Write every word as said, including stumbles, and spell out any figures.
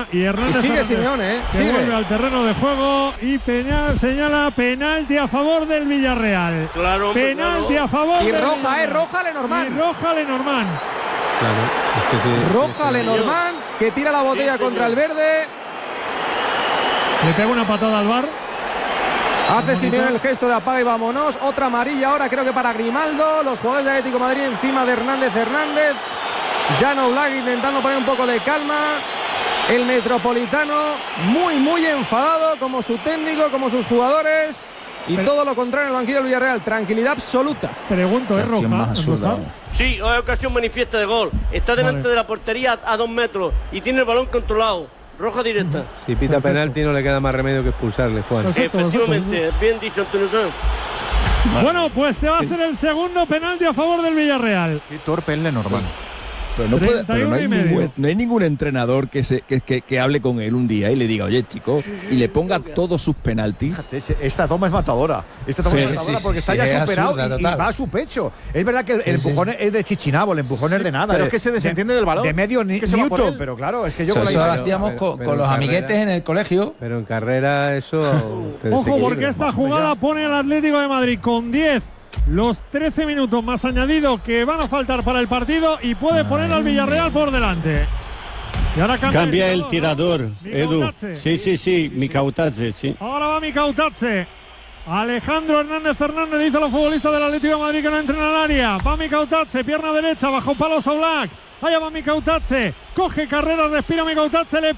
y Hernández y sigue Hernández, Simeone, ¿eh? que Sigue. vuelve al terreno de juego y Peñal señala penalti a favor del Villarreal. Claro, penalti claro. a favor Y del roja, Villarreal. ¿eh? Roja Lenormand. Y roja Lenormand. Claro, es que sí, Roja sí, Lenormand, que tira la botella Sí, contra el señor. verde. Le pega una patada al bar. Hace Simeone el gesto de apaga y vámonos. Otra amarilla ahora, creo que para Grimaldo. Los jugadores de Atlético de Madrid encima de Hernández Hernández. Jan Oblak intentando poner un poco de calma. El Metropolitano muy, muy enfadado, como su técnico, como sus jugadores. Y Pero, todo lo contrario en el banquillo del Villarreal. Tranquilidad absoluta. Pregunto, ¿es roja? más ¿Es absurda, roja? Sí, es ocasión manifiesta de gol. Está delante Vale. de la portería a, a dos metros y tiene el balón controlado. Roja directa. Si pita Perfecto. penalti no le queda más remedio que expulsarle, Juan. Perfecto. Efectivamente, bien dicho, Antonio Sanz. Bueno, pues se va a hacer el segundo penalti a favor del Villarreal. Qué torpe el Lenormand. Pero no, puede, pero no, treinta y uno hay y medio. ningún, no hay ningún entrenador que, se, que, que, que hable con él un día y le diga, oye, chico, y le ponga todos sus penaltis. Fíjate, esta toma es matadora. Esta toma Sí, es matadora sí, porque sí, está sí, ya es superado absurda, y, y total. va a su pecho. Es verdad que el, el Sí, empujón sí. es de chichinabo, el empujón es de nada. pero de- es que se desentiende del balón. De medio ni, Que se va por Newton, él. pero claro, es que yo Eso, con la eso lo imagen- hacíamos pero- con, pero con los en amiguetes carrera- en el colegio. Pero en carrera eso te Ojo, desequilibra. porque esta jugada pone al Atlético de Madrid con diez. Los trece minutos más añadido que van a faltar para el partido y puede poner al Villarreal por delante. Y ahora cambia, Cambia el ¿no? tirador, Edu. Mikautadze. Sí, sí, sí, Mikautadze, sí. Ahora va Mikautadze. Alejandro Hernández Hernández le dice a los futbolistas del Atlético de Madrid que no entren al área. Va Mikautadze, pierna derecha, bajo palos a Oblak. Allá va Mikautadze. Coge carrera, respira Mikautadze, le